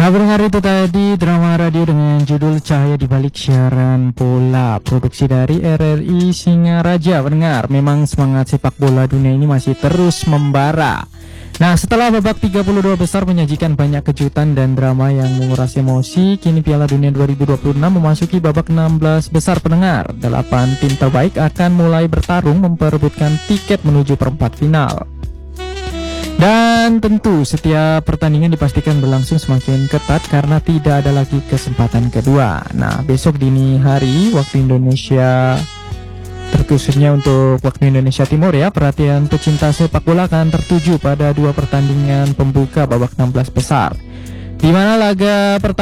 Nah, pendengar, itu tadi drama radio dengan judul Cahaya di Balik Siaran Bola, produksi dari RRI Singaraja. Pendengar, memang semangat sepak bola dunia ini masih terus membara. Nah, setelah babak 32 besar menyajikan banyak kejutan dan drama yang menguras emosi, kini Piala Dunia 2026 memasuki babak 16 besar. Pendengar, 8 tim terbaik akan mulai bertarung memperebutkan tiket menuju perempat final. Dan tentu setiap pertandingan dipastikan berlangsung semakin ketat karena tidak ada lagi kesempatan kedua. Nah, besok dini hari waktu Indonesia, terkhususnya untuk waktu Indonesia Timur ya, perhatian pecinta sepak bola akan tertuju pada dua pertandingan pembuka babak 16 besar, di mana laga pertama